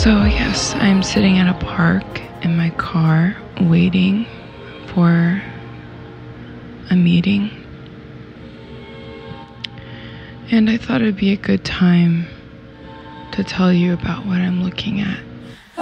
So, yes, I'm sitting at a park in my car waiting for a meeting. And I thought it'd be a good time to tell you about what I'm looking at.